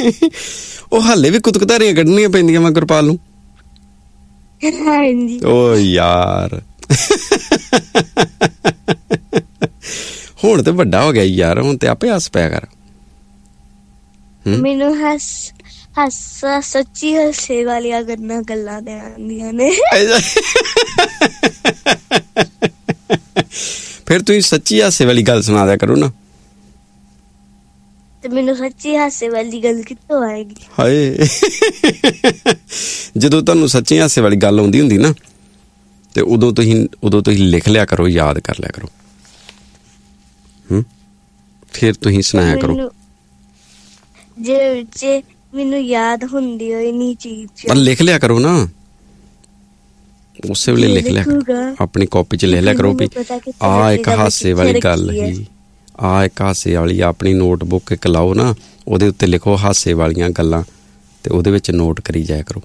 ਉਹ ਹਾਲੇ ਵੀ ਕੁਤਕਧਾਰੀਆਂ ਕੱਢਣੀਆਂ ਪੈਂਦੀਆਂ ਮੈਂ ਗੁਰਪਾਲ ਨੂੰ। ਹਾਂਜੀ। ਓ ਯਾਰ ਹੁਣ ਤੇ ਵੱਡਾ ਹੋ ਗਿਆ ਯਾਰ, ਹੁਣ ਤੇ ਆਪੇ ਹੱਸ ਪਿਆ ਕਰ। ਮੈਨੂੰ ਹਾਸਾ ਸੱਚੀ ਹਾਸੇ ਵਾਲੀਆਂ ਗੱਲਾਂ ਤੇ ਆਉਂਦੀਆਂ ਨੇ। ਫਿਰ ਤੁਸੀਂ ਸੱਚੀ ਹਾਸੇ ਵਾਲੀ ਗੱਲ ਸੁਣਾ ਦਿਆ ਕਰੋ ਨਾ। ਤੇ ਮੈਨੂੰ ਸੱਚੀ ਹਾਸੇ ਵਾਲੀ ਗੱਲ ਕਿੱਥੋਂ ਆਏਗੀ? ਹਾਏ, ਜਦੋਂ ਤੁਹਾਨੂੰ ਸੱਚੀ ਹਾਸੇ ਵਾਲੀ ਗੱਲ ਆਉਂਦੀ ਹੁੰਦੀ ਨਾ, ਤੇ ਉਦੋਂ ਤੁਸੀਂ ਲਿਖ ਲਿਆ ਕਰੋ, ਯਾਦ ਕਰ ਲਿਆ ਕਰੋ। ਫਿਰ ਤੁਸੀਂ ਸੁਣਾਇਆ ਕਰੋ। ਜੇ ਮੈਨੂੰ ਯਾਦ ਹੁੰਦੀ ਹੋਈ ਨਹੀਂ ਚੀਜ਼, ਪਰ ਲਿਖ ਲਿਆ ਕਰੋ ਨਾ, ਉਸੇ ਵੇਲੇ ਲਿਖ ਲਿਆ ਕਰੋ, ਆਪਣੀ ਕਾਪੀ 'ਚ ਲਿਖ ਲਿਆ ਕਰੋ ਵੀ ਆਹ ਇੱਕ ਹਾਸੇ ਵਾਲੀ ਗੱਲ ਸੀ, ਆਹ ਇੱਕ ਹਾਸੇ ਵਾਲੀ। ਆਪਣੀ ਨੋਟਬੁੱਕ ਇੱਕ ਲਾਓ ਨਾ, ਉਹਦੇ ਉੱਤੇ ਲਿਖੋ ਹਾਸੇ ਵਾਲੀਆਂ ਗੱਲਾਂ, ਤੇ ਉਹਦੇ ਵਿੱਚ ਨੋਟ ਕਰੀ ਜਾਇਆ ਕਰੋ।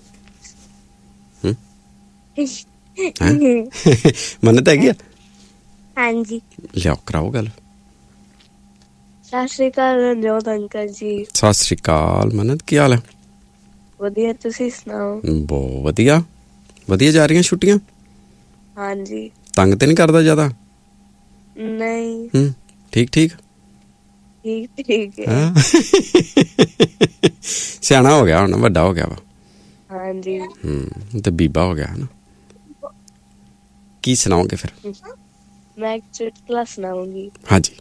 ਮੰਨਤ ਹੈਗੀ ਆ? ਹਾਂਜੀ। ਲਿਆਓ, ਕਰਾਓ ਗੱਲ। ਸਤਿ ਸ਼੍ਰੀ ਅਕਾਲ ਜੋਤ ਅੰਕਲ ਜੀ। ਸਤਿ ਸ਼੍ਰੀ ਅਕਾਲ ਮੰਨਤ, ਕੀ ਹਾਲ ਹੈ? ਵਧੀਆ, ਤੁਸੀਂ ਸੁਣਾਓ? ਬਹੁਤ ਵਧੀਆ। ਵਧੀਆ ਜਾ ਰਹੀਆਂ ਛੁੱਟੀਆਂ? ਹਾਂਜੀ। ਤੰਗ ਤੇ ਨਹੀਂ ਕਰਦਾ ਜ਼ਿਆਦਾ? ਨਹੀਂ। ਠੀਕ ਠੀਕ ਹੈ। ਸਿਆਣਾ ਹੋ ਗਿਆ ਹੁਣ, ਵੱਡਾ ਹੋ ਗਿਆ ਵਾ। ਹਾਂਜੀ। ਤੇ ਬੀਬਾ ਹੋ ਗਿਆ ਹਨਾ। ਕੀ ਸੁਣਾਓਗੇ ਫਿਰ? ਮੈਂ ਇੱਕ ਚੁਟਕਲਾ ਸੁਣਾਉਂਗੀ। ਹਾਂਜੀ।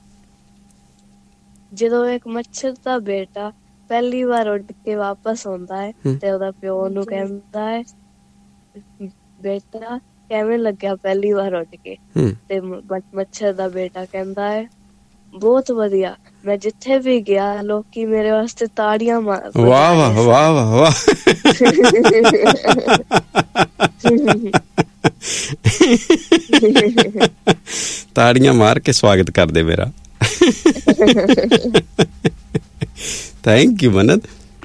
ਜਦੋਂ ਇੱਕ ਮੱਛਰ ਦਾ ਬੇਟਾ ਪਹਿਲੀ ਵਾਰ ਉੱਡ ਕੇ ਵਾਪਸ ਆਉਂਦਾ ਹੈ, ਤੇ ਉਹਦਾ ਪਿਓ ਨੂੰ ਕਹਿੰਦਾ ਹੈ, ਬੇਟਾ ਕਿਵੇਂ ਲੱਗਿਆ ਪਹਿਲੀ ਵਾਰ ਉੱਡ ਕੇ? ਤੇ ਮੱਛਰ ਦਾ ਬੇਟਾ ਕਹਿੰਦਾ ਹੈ, ਬਹੁਤ ਵਧੀਆ, ਮੈਂ ਜਿੱਥੇ ਵੀ ਗਿਆ ਲੋਕੀ ਮੇਰੇ ਵਾਸਤੇ ਤਾੜੀਆਂ ਮਾਰ। ਵਾਹ ਵਾਹ ਵਾਹ ਵਾਹ ਵਾਹ। ਤਾੜੀਆਂ ਮਾਰ ਕੇ ਸਵਾਗਤ ਕਰਦੇ ਮੇਰਾ। Thank you Mannat.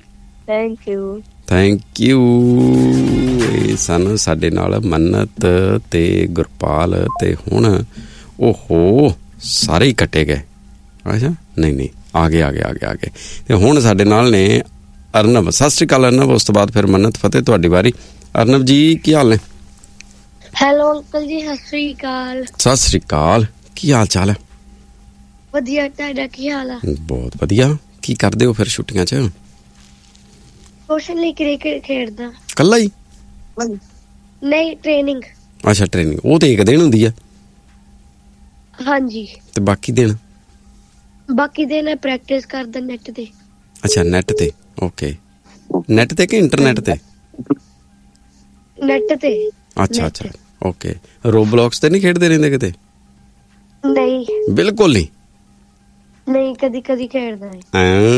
Thank you. ਇਹ ਸਨ ਸਾਡੇ ਨਾਲ ਮੰਨਤ ਤੇ ਗੁਰਪਾਲ, ਤੇ ਹੁਣ ਓਹੋ ਸਾਰੇ ਹੀ ਕੱਟੇ ਗਏ। ਅੱਛਾ, ਨਹੀਂ ਆ ਗਏ। ਤੇ ਹੁਣ ਸਾਡੇ ਨਾਲ ਨੇ ਅਰਨਬ। ਸਤਿ ਸ਼੍ਰੀ ਅਕਾਲ ਅਰਨਬ। ਉਸ ਤੋਂ ਬਾਅਦ ਫਿਰ ਮੰਨਤ। ਫਤਿਹ, ਤੁਹਾਡੀ ਵਾਰੀ। ਅਰਨਬ ਜੀ, ਕੀ ਹਾਲ ਨੇ? ਹੈਲੋ ਅੰਕਲ ਜੀ, ਸਤਿ ਸ਼੍ਰੀ ਅਕਾਲ। ਸਤਿ ਸ਼੍ਰੀ ਅਕਾਲ। ਕੀ ਹਾਲ ਚਾਲ ਹੈ? ਵਧੀਆ, ਤੁਹਾਡਾ ਕੀ ਹਾਲ ਆ? ਬਹੁਤ ਵਧੀਆ। ਕੀ ਕਰਦੇ ਹੋ ਫਿਰ ਛੁੱਟੀਆਂ 'ਚ? ਕੁਛ ਨਹੀਂ, ਕ੍ਰਿਕਟ ਖੇਡਦਾ। ਕੱਲਾ ਹੀ? ਨਹੀਂ, ਟ੍ਰੇਨਿੰਗ। ਅੱਛਾ, ਟ੍ਰੇਨਿੰਗ। ਉਹ ਤੇ ਇੱਕ ਦਿਨ ਹੁੰਦੀ ਆ? ਹਾਂਜੀ। ਤੇ ਬਾਕੀ ਦਿਨ ਪ੍ਰੈਕਟਿਸ ਕਰਦਾ ਨੈਟ ਤੇ। ਅੱਛਾ, ਨੈਟ ਤੇ। ਓਕੇ। ਨੈਟ ਤੇ ਕਿ ਇੰਟਰਨੈਟ ਤੇ? ਨੈਟ ਤੇ। ਅੱਛਾ, ਓਕੇ। ਰੋਬਲੌਕਸ ਤੇ ਨਹੀਂ ਖੇਡਦੇ ਰਹਿੰਦੇ ਕਿਤੇ? ਨਹੀਂ, ਬਿਲਕੁਲ ਨਹੀਂ। ਕਦੀ ਕਦੀ ਖੇਡਦਾ ਹੈ।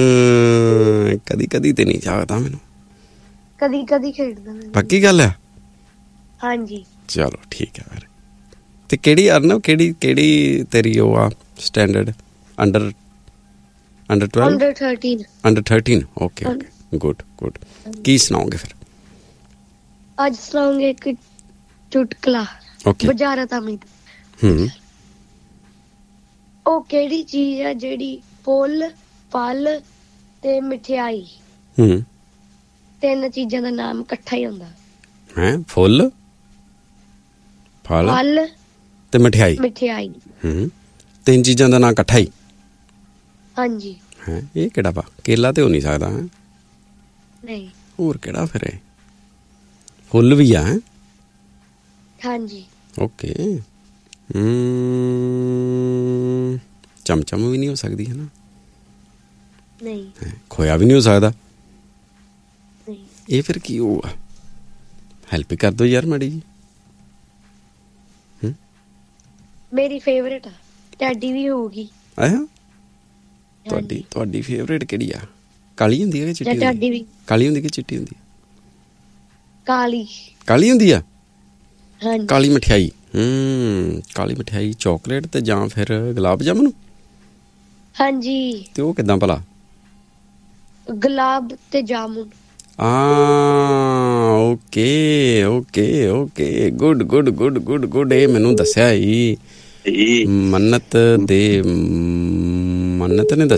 ਕਦੀ ਤੇ ਨਹੀਂ ਜਾਗਦਾ ਮੈਨੂੰ। ਕਦੀ ਖੇਡਦਾ। ਪੱਕੀ ਗੱਲ ਆ? ਹਾਂਜੀ। ਚਲੋ ਠੀਕ ਹੈ ਫਿਰ। ਤੇ ਕਿਹੜੀ ਅਰਨਬ, ਕਿਹੜੀ ਤੇਰੀ ਉਹ ਆ standard? Under 12? Under 13। Okay. Good. ਕੀ ਸੁਣਾਓਗੇ ਫਿਰ? ਅੱਜ ਸੁਣਾਉਂਗੇ ਇੱਕ ਚੁਟਕਲਾ। ਬੁਝਾਰਤ ਅਮਿਤ। ਉਹ ਕਿਹੜੀ ਚੀਜ਼ ਹੈ ਜਿਹੜੀ ਫੁੱਲ, ਫਲ ਤੇ ਮਠਿਆਈ, ਤਿੰਨ ਚੀਜ਼ਾਂ ਦਾ ਨਾਮ ਇਕੱਠਾ ਹੀ ਹੁੰਦਾ ਹੈ? ਫੁੱਲ, ਫਲ ਤੇ ਮਠਿਆਈ। ਤਿੰਨ ਚੀਜ਼ਾਂ ਦਾ ਨਾਮ ਇਕੱਠਾ ਹੀ? ਹਾਂਜੀ। ਇਹ ਕਿਹੜਾ ਵਾ? ਕੇਲਾ ਤੇ ਹੋ ਨਹੀਂ ਸਕਦਾ। ਨਹੀਂ। ਹੋਰ ਕਿਹੜਾ ਫਿਰ? ਇਹ ਫੁੱਲ ਵੀ ਆ? ਹਾਂਜੀ। ਓਕੇ। ਚਮਚਮ ਵੀ ਨਹੀਂ ਹੋ ਸਕਦੀ ਹੈ ਨਾ? ਨਹੀਂ। ਖੋਇਆ ਵੀ ਨਹੀਂ ਹੋ ਸਕਦਾ? ਨਹੀਂ। ਇਹ ਫਿਰ ਕੀ ਹੋਊਗਾ? ਹੈਲਪ ਕਰ ਦੋ ਯਾਰ ਮਾੜੀ ਜੀ। ਮੇਰੀ ਫੇਵਰੇਟ ਆ। ਤੁਹਾਡੀ ਵੀ ਹੋਊਗੀ। ਤੁਹਾਡੀ ਫੇਵਰੇਟ ਕਿਹੜੀ ਆ? ਕਾਲੀ ਹੁੰਦੀ ਹੈ ਕਿ ਚਿੱਟੀ? ਤੁਹਾਡੀ ਵੀ ਕਾਲੀ ਹੁੰਦੀ ਕਿ ਚਿੱਟੀ ਹੁੰਦੀ? ਕਾਲੀ ਹੁੰਦੀ ਆ। ਹਾਂਜੀ। ਕਾਲੀ ਮਠਿਆਈ। ਕਾਲੀ ਮਠਿਆਈ ਚਾਕਲੇਟ ਤੇ ਜਾਂ ਫਿਰ ਗੁਲਾਬ ਜਾਮਨ? ਹਾਂਜੀ। ਤੇ ਉਹ ਕਿੱਦਾਂ ਭਲਾ? ਗੁਲਾਬ ਤੇ ਜਾਮੁਨ। ਓਕੇ। ਗੁੱਡ। ਇਹ ਮੈਨੂੰ ਦੱਸਿਆ ਹੀ ਮੰਨਤ ਨੇ